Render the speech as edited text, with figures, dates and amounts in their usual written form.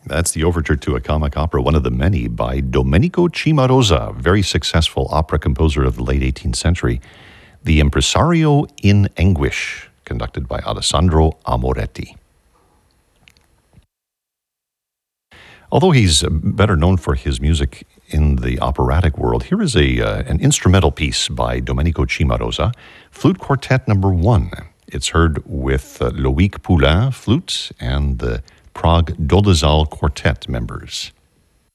That's the overture to a comic opera, one of the many, by Domenico Cimarosa, very successful opera composer of the late 18th century. The Impresario in Anguish, conducted by Alessandro Amoretti. Although he's better known for his music in the operatic world, here is an instrumental piece by Domenico Cimarosa, Flute Quartet No. 1. It's heard with Loïc Poulain, flute, and the Prague Dolezal Quartet members.